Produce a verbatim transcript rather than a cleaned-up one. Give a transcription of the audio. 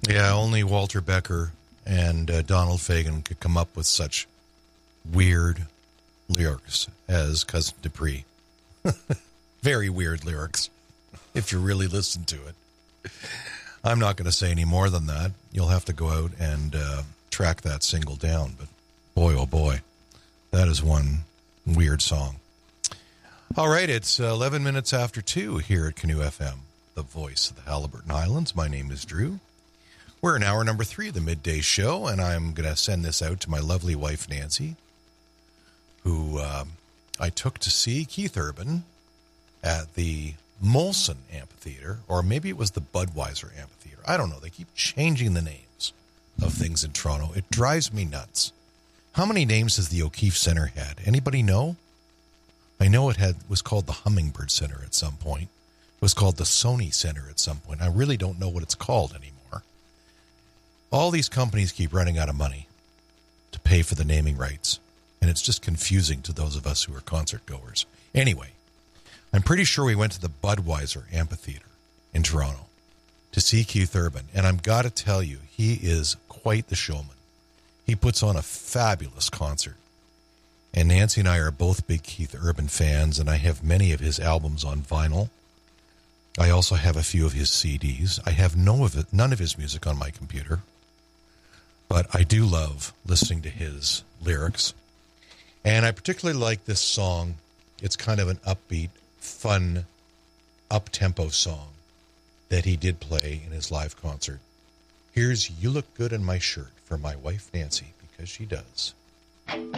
Yeah, only Walter Becker and uh, Donald Fagen could come up with such weird lyrics as Cousin Dupree. Very weird lyrics, if you really listen to it. I'm not going to say any more than that. You'll have to go out and uh, track that single down. But boy, oh boy, that is one weird song. All right, it's eleven minutes after two here at Canoe F M, the voice of the Haliburton Islands. My name is Drew. We're in hour number three of the midday show, and I'm going to send this out to my lovely wife, Nancy, who um, I took to see Keith Urban at the Molson Amphitheater, or maybe it was the Budweiser Amphitheater. I don't know. They keep changing the names of things in Toronto. It drives me nuts. How many names has the O'Keefe Center had? Anybody know? I know it had was called the Hummingbird Center at some point. It was called the Sony Center at some point. I really don't know what it's called anymore. All these companies keep running out of money to pay for the naming rights, and it's just confusing to those of us who are concert goers. Anyway, I'm pretty sure we went to the Budweiser Amphitheater in Toronto to see Keith Urban, and I've got to tell you, he is quite the showman. He puts on a fabulous concert, and Nancy and I are both big Keith Urban fans, and I have many of his albums on vinyl. I also have a few of his C Ds. I have no of it, none of his music on my computer, but I do love listening to his lyrics, and I particularly like this song. It's kind of an upbeat, fun, up-tempo song that he did play in his live concert. Here's You Look Good in My Shirt for my wife, Nancy, because she does.